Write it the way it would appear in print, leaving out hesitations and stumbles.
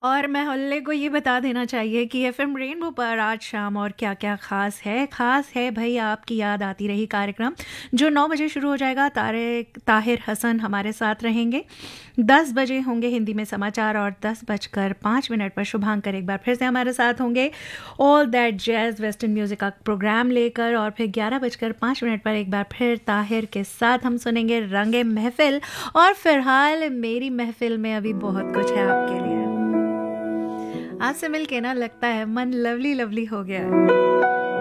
और मोहल्ले को ये बता देना चाहिए कि एफएम रेनबो पर आज शाम और क्या-क्या ख़ास है भई आपकी याद आती रही कार्यक्रम जो 9 बजे शुरू हो जाएगा। ताहिर हसन हमारे साथ रहेंगे। 10 बजे होंगे हिंदी में समाचार और 10:05 पर शुभांकर एक बार फिर से हमारे साथ होंगे all that jazz western music का प्रोग्राम लेकर। और फिर 11:05 पर एक बार फिर ताहिर के साथ हम सुनेंगे रंगे महफ़िल। और फ़िलहाल मेरी महफ़िल में अभी बहुत कुछ है आपके लिए। आपसे मिलके ना लगता है मन लवली लवली हो गया है।